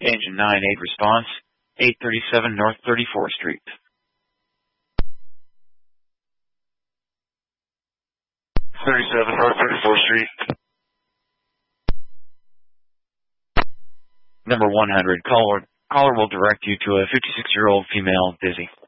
Engine 9-8 response, 837 North 34th Street. 37 North 34th Street. Number 100, caller will direct you to a 56-year-old female, busy.